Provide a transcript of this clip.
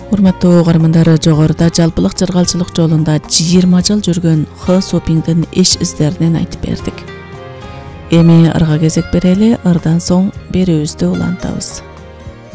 Урматтуу угармандар, жогоруда жалпылык жыргалчылык жолунда 20 жыл жүргөн Хэ Сопиңдин эш издеринен айтып бердик. Эми ырга кезек берели, ырдан соң берүүбүздү улантабыз.